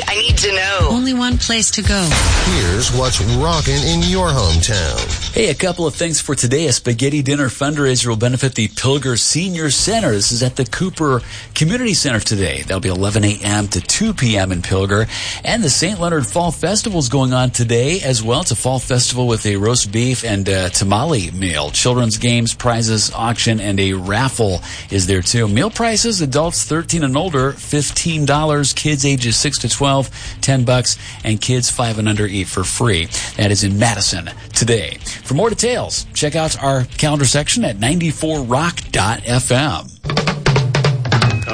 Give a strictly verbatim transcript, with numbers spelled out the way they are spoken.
I need to know. Only one place to go. Here's what's rocking in your hometown. Hey, a couple of things for today. A spaghetti dinner fundraiser will benefit the Pilger Senior Center. This is at the Cooper Community Center today. That'll be eleven a.m. to two p.m. in Pilger. And the Saint Leonard Fall Festival is going on today as well. It's a fall festival with a roast beef and a tamale meal. Children's games, prizes, auction, and a raffle is there too. Meal prices, adults thirteen and older, fifteen dollars. Kids ages six to twelve, ten bucks. And kids five and under eat for free. That is in Madison today. For more details, check out our calendar section at ninety-four rock dot f m.